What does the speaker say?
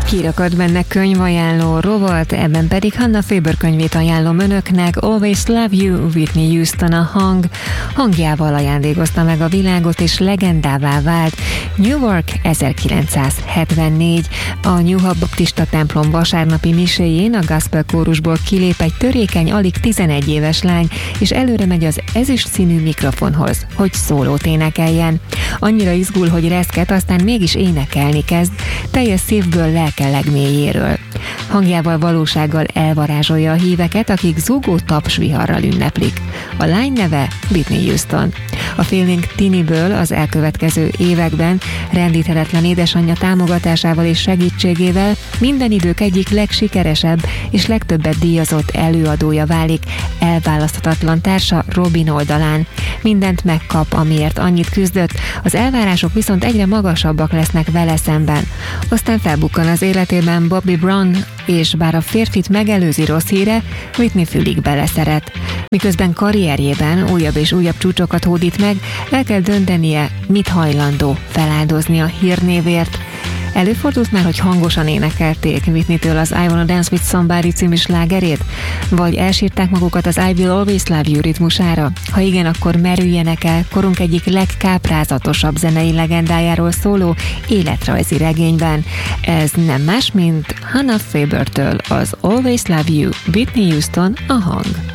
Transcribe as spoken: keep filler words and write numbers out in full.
Kirakad benne könyvajánló rovat, ebben pedig Hannah Faber könyvét ajánlom önöknek. Always Love You, Whitney Houston a hang. Hangjával ajándékozta meg a világot, és legendává vált. Newark ezerkilencszázhetvennégy. A New Hope baptista templom vasárnapi miséjén a gospel kórusból kilép egy törékeny, alig tizenegy éves lány, és előre megy az ezüst színű mikrofonhoz, hogy szólót énekeljen. Annyira izgul, hogy reszket, aztán mégis énekelni kezd, teljes szívből, lelke legmélyéről. Hangjával, valósággal elvarázsolja a híveket, akik zúgó tapsviharral ünneplik. A lány neve Whitney Houston. A Feeling Tiniből az elkövetkező években rendíthetetlen édesanyja támogatásával és segítségével minden idők egyik legsikeresebb és legtöbbet díjazott előadója válik, elválaszthatatlan társa Robin oldalán. Mindent megkap, amiért annyit küzdött, az elvárások viszont egyre magasabbak lesznek vele szemben. Aztán felbukkan az életében Bobby Brown, és bár a férfit megelőzi rossz híre, Whitney fülig beleszeret. Miközben karrierjében újabb és újabb csúcsokat hódít meg, el kell döntenie, mit hajlandó feláldozni a hírnévért. Előfordult már, hogy hangosan énekelték Whitneytől az I Wanna Dance With Somebody című slágerét? Vagy elsírták magukat az I Will Always Love You ritmusára? Ha igen, akkor merüljenek el korunk egyik legkáprázatosabb zenei legendájáról szóló életrajzi regényben. Ez nem más, mint Hannah Fabertől az Always Love You, Whitney Houston a hang.